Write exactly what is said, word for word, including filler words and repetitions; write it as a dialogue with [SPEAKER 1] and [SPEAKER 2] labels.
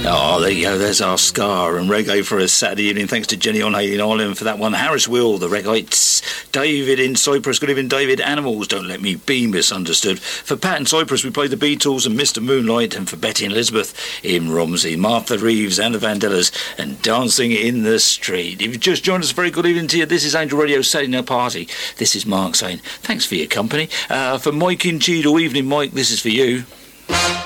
[SPEAKER 1] Oh, there you go. There's our ska and reggae for a Saturday evening. Thanks to Jenny on Hayden Island for that one. Harris Will, the Reggites. David in Cyprus. Good evening, David. Animals, Don't Let Me Be Misunderstood. For Pat in Cyprus, we played the Beatles and Mister Moonlight. And for Betty and Elizabeth in Romsey, Martha Reeves and the Vandellas and Dancing in the Street. If you've just joined us, a very good evening to you. This is Angel Radio Saturday Night Party. This is Mark saying thanks for your company. Uh, for Mike in Cheadle, evening, Mike, this is for you.